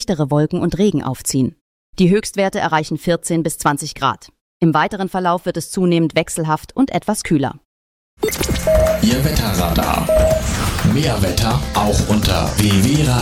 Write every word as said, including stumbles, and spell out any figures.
dichtere Wolken und Regen aufziehen. Die Höchstwerte erreichen vierzehn bis zwanzig Grad. Im weiteren Verlauf wird es zunehmend wechselhaft und etwas kühler. Ihr Wetterradar. Mehr Wetter auch unter w w w punkt